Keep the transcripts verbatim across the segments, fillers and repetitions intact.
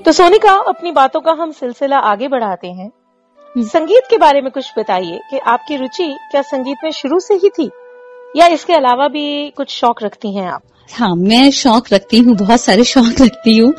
तो सोनिका, अपनी बातों का हम सिलसिला आगे बढ़ाते हैं। संगीत के बारे में कुछ बताइए कि आपकी रुचि क्या संगीत में शुरू से ही थी या इसके अलावा भी कुछ शौक रखती हैं आप? हाँ, मैं शौक रखती हूँ, बहुत सारे शौक रखती हूँ।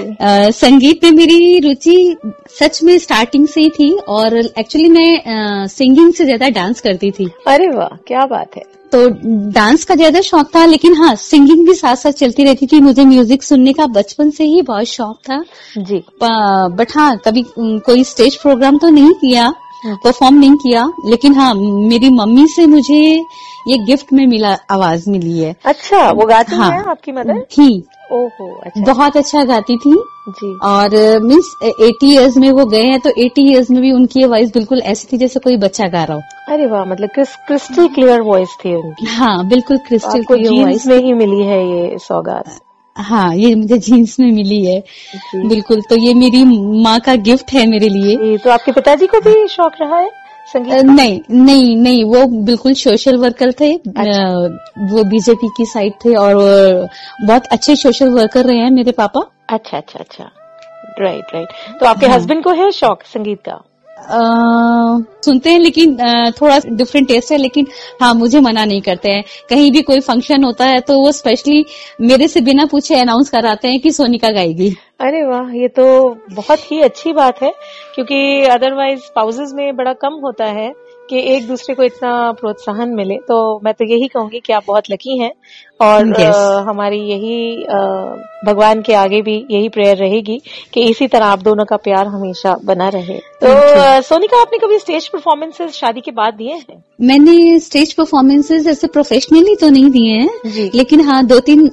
संगीत में मेरी रुचि सच में स्टार्टिंग से ही थी और एक्चुअली मैं सिंगिंग से ज्यादा डांस करती थी। अरे वाह, क्या बात है। तो डांस का ज्यादा शौक था, लेकिन हाँ, सिंगिंग भी साथ साथ चलती रहती थी। मुझे म्यूजिक सुनने का बचपन से ही बहुत शौक था जी। बट हाँ, कभी कोई स्टेज प्रोग्राम तो नहीं किया, परफॉर्म नहीं किया, लेकिन हाँ, मेरी मम्मी से मुझे ये गिफ्ट में मिला, आवाज मिली है। अच्छा, वो गाती हाँ, हैं आपकी मदर? थी। ओहो, अच्छा। बहुत अच्छा गाती थी जी। और मीन्स एटी इयर्स में वो गए हैं, तो एटी इयर्स में भी उनकी वॉइस बिल्कुल ऐसी थी जैसे कोई बच्चा गा रहा हो। अरे वाह, मतलब क्रिस्टल क्लियर वॉइस थी उनकी। हाँ, बिल्कुल क्रिस्टल क्लियर वॉइस में ही मिली है ये सौगात। हाँ, ये मुझे जीन्स में मिली है। बिल्कुल, तो ये मेरी माँ का गिफ्ट है मेरे लिए। तो आपके पिताजी को भी शौक रहा है संगीत? नहीं नहीं नहीं, वो बिल्कुल सोशल वर्कर थे। अच्छा। वो बीजेपी की साइड थे और बहुत अच्छे सोशल वर्कर रहे हैं मेरे पापा। अच्छा अच्छा अच्छा, राइट राइट। तो आपके हस्बैंड को है शौक संगीत का? आ, सुनते हैं, लेकिन आ, थोड़ा डिफरेंट टेस्ट है, लेकिन हाँ, मुझे मना नहीं करते हैं। कहीं भी कोई फंक्शन होता है तो वो स्पेशली मेरे से बिना पूछे अनाउंस कराते हैं कि सोनिका गाएगी। अरे वाह, ये तो बहुत ही अच्छी बात है, क्योंकि अदरवाइज स्पाउसेस में बड़ा कम होता है कि एक दूसरे को इतना प्रोत्साहन मिले। तो मैं तो यही कहूंगी कि आप बहुत लकी हैं और yes. आ, हमारी यही आ, भगवान के आगे भी यही प्रेयर रहेगी कि इसी तरह आप दोनों का प्यार हमेशा बना रहे। तो आ, सोनिका, आपने कभी स्टेज परफॉर्मेंसेस शादी के बाद दिए हैं? मैंने स्टेज परफॉर्मेंसेस ऐसे प्रोफेशनली तो नहीं दिए हैं, लेकिन हाँ, दो तीन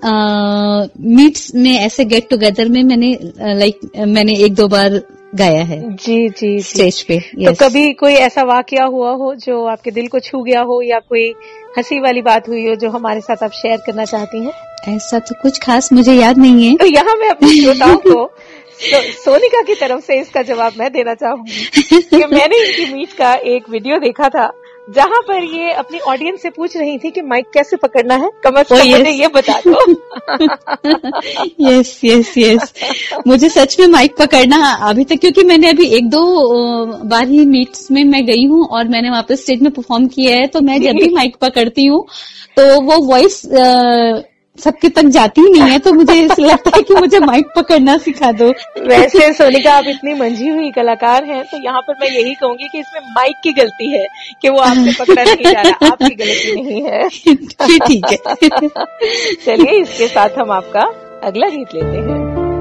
मीट्स में ऐसे गेट टुगेदर में मैंने लाइक मैंने एक दो बार गाया है। जी जी, स्टेज पे। तो कभी कोई ऐसा वाकया हुआ हो जो आपके दिल को छू गया हो या कोई हंसी वाली बात हुई हो जो हमारे साथ आप शेयर करना चाहती हैं? ऐसा तो कुछ खास मुझे याद नहीं है। तो यहाँ मैं अपने श्रोताओं को सो, सोनिका की तरफ से इसका जवाब मैं देना चाहूंगी कि मैंने इनकी मीट का एक वीडियो देखा था जहाँ पर ये अपनी ऑडियंस से पूछ रही थी कि माइक कैसे पकड़ना है, कम से कम मुझे ये बता दो। यस यस यस, मुझे सच में माइक पकड़ना अभी तक, क्योंकि मैंने अभी एक दो बार ही मीट्स में मैं गई हूँ और मैंने वहाँ पे स्टेज में परफॉर्म किया है, तो मैं जब भी माइक पकड़ती हूँ तो वो वॉइस सबके तक जाती ही नहीं है, तो मुझे ऐसा लगता है कि मुझे माइक पकड़ना सिखा दो। वैसे सोनिका, आप इतनी मंझी हुई कलाकार हैं, तो यहाँ पर मैं यही कहूंगी कि इसमें माइक की गलती है कि वो आपसे पकड़ा नहीं जा रहा, आपकी गलती नहीं है। ठीक है। चलिए, इसके साथ हम आपका अगला गीत लेते हैं।